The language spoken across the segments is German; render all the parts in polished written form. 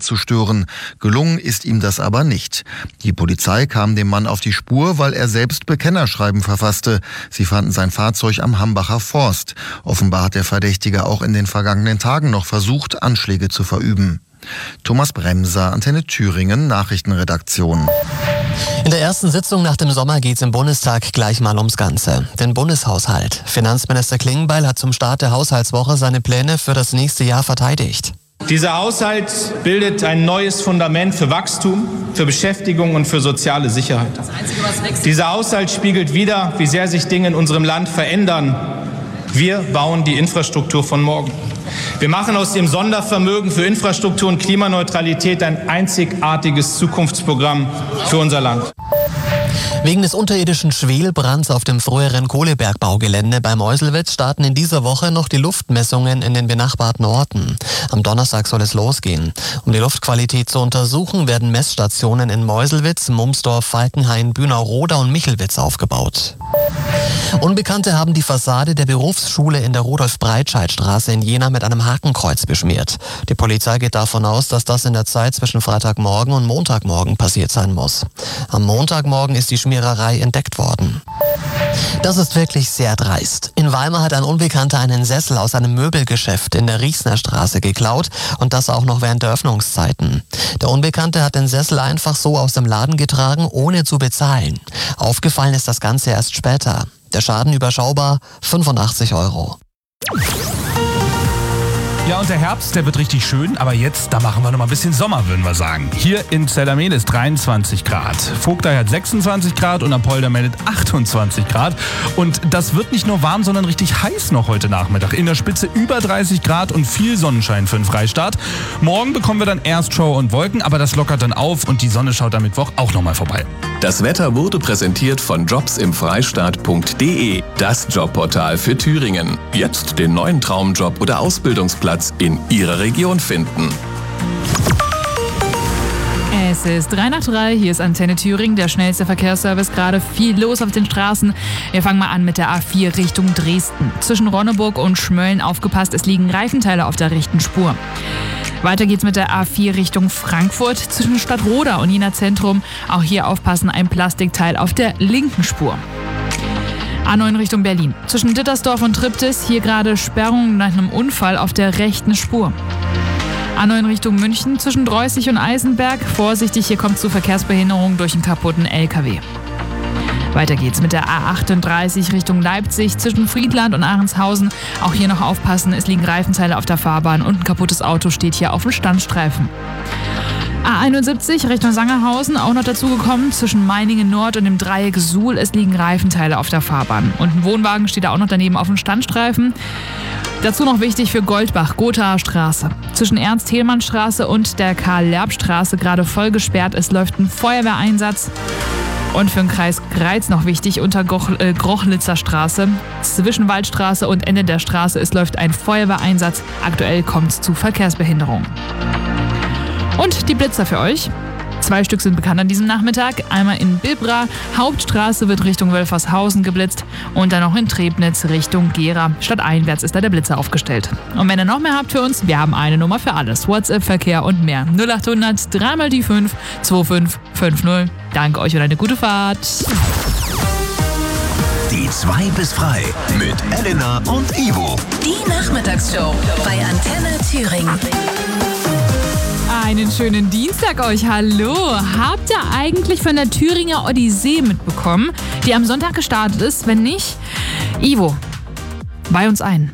zu stören. Gelungen ist ihm das aber nicht. Die Polizei kam dem Mann auf die Spur, weil er selbst Bekennerschreiben verfasste. Sie fanden sein Fahrzeug am Hambacher Forst. Offenbar hat der Verdächtige auch in den vergangenen Tagen noch versucht, Anschläge zu verüben. Thomas Bremser, Antenne Thüringen, Nachrichtenredaktion. In der ersten Sitzung nach dem Sommer geht es im Bundestag gleich mal ums Ganze. Den Bundeshaushalt. Finanzminister Klingbeil hat zum Start der Haushaltswoche seine Pläne für das nächste Jahr verteidigt. Dieser Haushalt bildet ein neues Fundament für Wachstum, für Beschäftigung und für soziale Sicherheit. Dieser Haushalt spiegelt wider, wie sehr sich Dinge in unserem Land verändern. Wir bauen die Infrastruktur von morgen. Wir machen aus dem Sondervermögen für Infrastruktur und Klimaneutralität ein einzigartiges Zukunftsprogramm für unser Land. Wegen des unterirdischen Schwelbrands auf dem früheren Kohlebergbaugelände bei Meuselwitz starten in dieser Woche noch die Luftmessungen in den benachbarten Orten. Am Donnerstag soll es losgehen. Um die Luftqualität zu untersuchen, werden Messstationen in Meuselwitz, Mumsdorf, Falkenhain, Bünau-Roda und Michelwitz aufgebaut. Unbekannte haben die Fassade der Berufsschule in der Rudolf-Breitscheid-Straße in Jena mit einem Hakenkreuz beschmiert. Die Polizei geht davon aus, dass das in der Zeit zwischen Freitagmorgen und Montagmorgen passiert sein muss. Am Montagmorgen ist die Schmiererei entdeckt worden. Das ist wirklich sehr dreist. In Weimar hat ein Unbekannter einen Sessel aus einem Möbelgeschäft in der Riechner Straße geklaut und das auch noch während der Öffnungszeiten. Der Unbekannte hat den Sessel einfach so aus dem Laden getragen, ohne zu bezahlen. Aufgefallen ist das Ganze erst später. Der Schaden überschaubar, 85 €. Ja, und der Herbst, der wird richtig schön, aber jetzt, da machen wir noch mal ein bisschen Sommer, würden wir sagen. Hier in Zellermehl ist 23 Grad. Vogtei hat 26 Grad und Apolda meldet 28 Grad. Und das wird nicht nur warm, sondern richtig heiß noch heute Nachmittag. In der Spitze über 30 Grad und viel Sonnenschein für den Freistaat. Morgen bekommen wir dann erst Schauer und Wolken, aber das lockert dann auf und die Sonne schaut am Mittwoch auch noch mal vorbei. Das Wetter wurde präsentiert von jobsimfreistaat.de, das Jobportal für Thüringen. Jetzt den neuen Traumjob oder Ausbildungsplatz in Ihrer Region finden. Es ist 3 nach 3, hier ist Antenne Thüringen, der schnellste Verkehrsservice, gerade viel los auf den Straßen. Wir fangen mal an mit der A4 Richtung Dresden. Zwischen Ronneburg und Schmölln aufgepasst, es liegen Reifenteile auf der rechten Spur. Weiter geht's mit der A4 Richtung Frankfurt zwischen Stadtroda und Jena Zentrum. Auch hier aufpassen, ein Plastikteil auf der linken Spur. A9 Richtung Berlin. Zwischen Dittersdorf und Triptis, hier gerade Sperrung nach einem Unfall auf der rechten Spur. A9 Richtung München, zwischen Dreußig und Eisenberg. Vorsichtig, hier kommt es zu Verkehrsbehinderung durch einen kaputten LKW. Weiter geht's mit der A38 Richtung Leipzig, zwischen Friedland und Ahrendshausen. Auch hier noch aufpassen, es liegen Reifenteile auf der Fahrbahn und ein kaputtes Auto steht hier auf dem Standstreifen. A71 Richtung Sangerhausen, auch noch dazugekommen, zwischen Meiningen Nord und dem Dreieck Suhl. Es liegen Reifenteile auf der Fahrbahn. Und ein Wohnwagen steht da auch noch daneben auf dem Standstreifen. Dazu noch wichtig für Goldbach, Gothaer Straße. Zwischen Ernst-Thälmann-Straße und der Karl-Lerb-Straße gerade voll gesperrt. Es läuft ein Feuerwehreinsatz. Und für den Kreis Greiz noch wichtig, unter Grochlitzer Straße, zwischen Waldstraße und Ende der Straße, es läuft ein Feuerwehreinsatz. Aktuell kommt es zu Verkehrsbehinderung. Und die Blitzer für euch. 2 Stück sind bekannt an diesem Nachmittag. Einmal in Bibra, Hauptstraße wird Richtung Wölfershausen geblitzt und dann noch in Trebnitz Richtung Gera. Stadteinwärts ist da der Blitzer aufgestellt. Und wenn ihr noch mehr habt für uns, wir haben eine Nummer für alles. WhatsApp, Verkehr und mehr. 0800 3 mal die 5 2550. Danke euch und eine gute Fahrt. Die 2 bis frei mit Elena und Ivo. Die Nachmittagsshow bei Antenne Thüringen. Einen schönen Dienstag euch, hallo. Habt ihr eigentlich von der Thüringer Odyssee mitbekommen, die am Sonntag gestartet ist? Wenn nicht, Ivo, bei uns ein.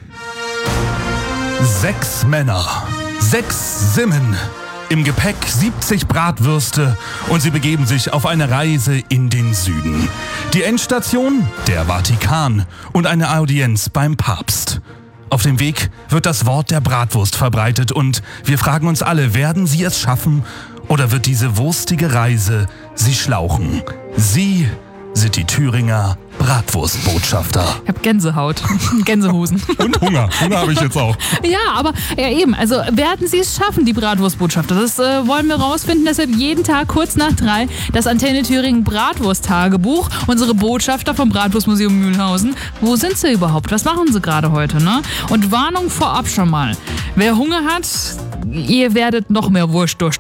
6 Männer, 6 Simmen, im Gepäck 70 Bratwürste und sie begeben sich auf eine Reise in den Süden. Die Endstation? Der Vatikan und eine Audienz beim Papst. Auf dem Weg wird das Wort der Bratwurst verbreitet und wir fragen uns alle, werden sie es schaffen oder wird diese wurstige Reise sie schlauchen? Sie sind die Thüringer Bratwurstbotschafter. Ich hab Gänsehaut, Gänsehosen. Und Hunger. Hunger habe ich jetzt auch. Ja, aber ja eben, also werden sie es schaffen, die Bratwurstbotschafter? Das wollen wir rausfinden, deshalb jeden Tag kurz nach 3 das Antenne Thüringen Bratwurst-Tagebuch. Unsere Botschafter vom Bratwurstmuseum Mühlhausen. Wo sind sie überhaupt? Was machen sie gerade heute, ne? Und Warnung vorab schon mal. Wer Hunger hat, ihr werdet noch mehr Wurst durch